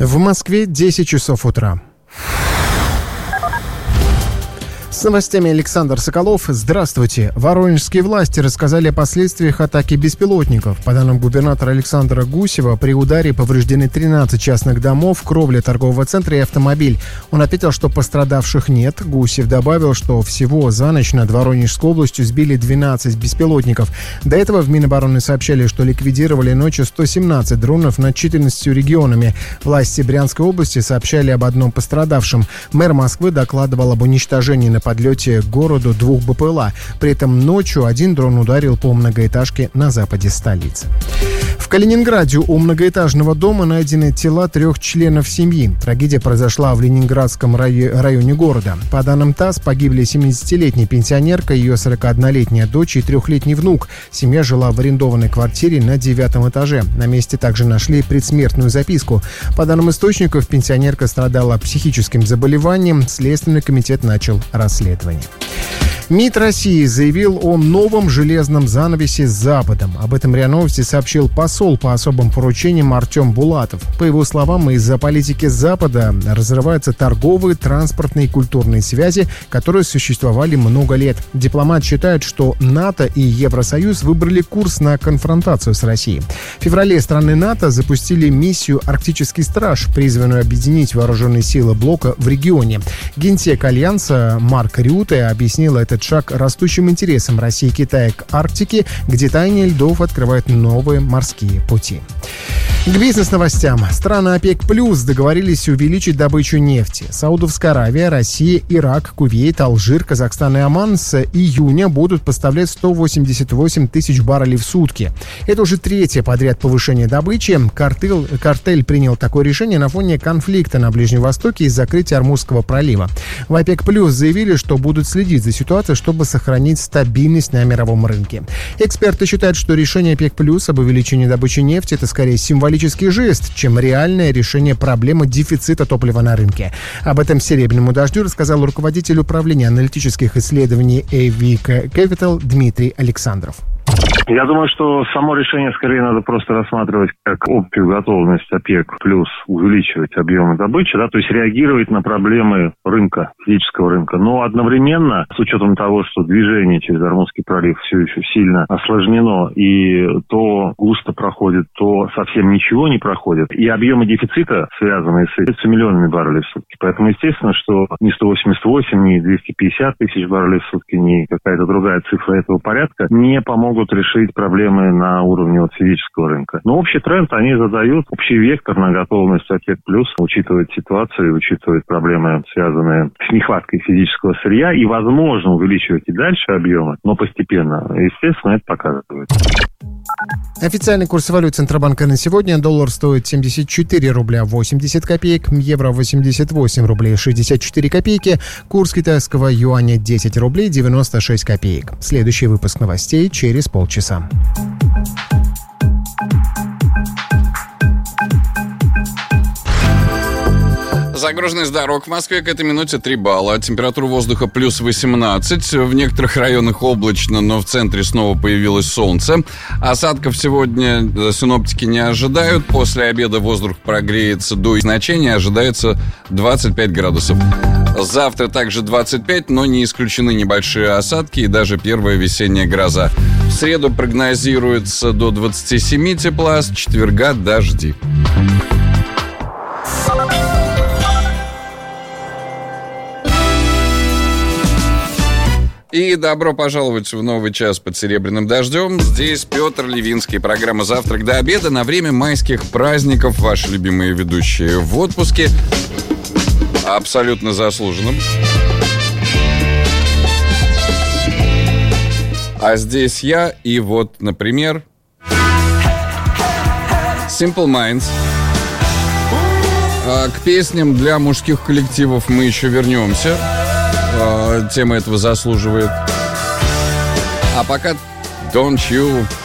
В Москве 10 часов утра. С новостями Александр Соколов. Здравствуйте. Воронежские власти рассказали о последствиях атаки беспилотников. По данным губернатора Александра Гусева, при ударе повреждены 13 частных домов, кровля торгового центра и автомобиль. Он отметил, что пострадавших нет. Гусев добавил, что всего за ночь над Воронежской областью сбили 12 беспилотников. До этого в Минобороны сообщали, что ликвидировали ночью 117 дронов над 14 регионами. Власти Брянской области сообщали об одном пострадавшем. Мэр Москвы докладывал об уничтожении на подлете к городу 2 БПЛА. При этом ночью один дрон ударил по многоэтажке на западе столицы. В Калининграде у многоэтажного дома найдены тела 3 членов семьи. Трагедия произошла в Ленинградском районе города. По данным ТАСС, погибли 70-летняя пенсионерка, ее 41-летняя дочь и 3-летний внук. Семья жила в арендованной квартире на 9 этаже. На месте также нашли предсмертную записку. По данным источников, пенсионерка страдала психическим заболеванием. Следственный комитет начал расследование. МИД России заявил о новом железном занавесе с Западом. Об этом РИА Новости сообщил посол по особым поручениям Артем Булатов. По его словам, из-за политики Запада разрываются торговые, транспортные и культурные связи, которые существовали много лет. Дипломат считает, что НАТО и Евросоюз выбрали курс на конфронтацию с Россией. В феврале страны НАТО запустили миссию «Арктический страж», призванную объединить вооруженные силы блока в регионе. Генсек Альянса Марк Рюте объяснил этот шаг растущим интересом России и Китая к Арктике, где таяние льдов открывает новые морские пути. К бизнес-новостям. Страны ОПЕК+ договорились увеличить добычу нефти. Саудовская Аравия, Россия, Ирак, Кувейт, Алжир, Казахстан и Оман с июня будут поставлять 188 тысяч баррелей в сутки. Это уже 3-е подряд повышение добычи. Картель принял такое решение на фоне конфликта на Ближнем Востоке и закрытия Ормузского пролива. В ОПЕК+ заявили, что будут следить за ситуацией, чтобы сохранить стабильность на мировом рынке. Эксперты считают, что решение ОПЕК+ об увеличении добычи нефти – это скорее символический жест, чем реальное решение проблемы дефицита топлива на рынке. Об этом «Серебряному дождю» рассказал руководитель управления аналитических исследований AV Capital Дмитрий Александров. Я думаю, что само решение скорее надо просто рассматривать как общую готовность ОПЕК плюс увеличивать объемы добычи, то есть реагировать на проблемы рынка, физического рынка. Но одновременно, с учетом того, что движение через Ормузский пролив все еще сильно осложнено, и то густо проходит, то совсем ничего не проходит, и объемы дефицита, связанные с этим, миллионами баррелей в сутки. Поэтому, естественно, что ни 188, ни 250 тысяч баррелей в сутки, ни какая-то другая цифра этого порядка не помогут решить проблемы на уровне физического рынка. Но общий тренд они задают, общий вектор на готовность ОПЕК+, учитывать ситуацию, учитывать проблемы, связанные с нехваткой физического сырья, и, возможно, увеличивать и дальше объемы, но постепенно. Естественно, это показывает. Официальный курс валют Центробанка на сегодня. Доллар стоит 74 рубля 80 копеек, евро 88 рублей 64 копейки, курс китайского юаня 10 рублей 96 копеек. Следующий выпуск новостей через полчаса. Загруженность дорог в Москве к этой минуте 3 балла. Температура воздуха плюс 18. В некоторых районах облачно, но в центре снова появилось солнце. Осадков сегодня синоптики не ожидают. После обеда воздух прогреется до значения. Ожидается 25 градусов. Завтра также 25, но не исключены небольшие осадки и даже первая весенняя гроза. В среду прогнозируется до 27 тепла, с четверга дожди. И добро пожаловать в новый час под «Серебряным дождем». Здесь Петр Левинский. Программа «Завтрак до обеда» на время майских праздников. Ваши любимые ведущие в отпуске. Абсолютно заслуженным. А здесь я и вот, например, Simple Minds. К песням для мужских коллективов мы еще вернемся. Тема этого заслуживает. А пока Don't You